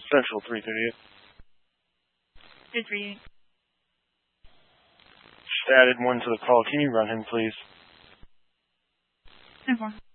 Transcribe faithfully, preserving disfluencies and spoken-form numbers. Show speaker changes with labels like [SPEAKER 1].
[SPEAKER 1] Central three thirty-eight.
[SPEAKER 2] three thirty-eight.
[SPEAKER 1] Just added one to the call. Can you run him, please?
[SPEAKER 2] ten four.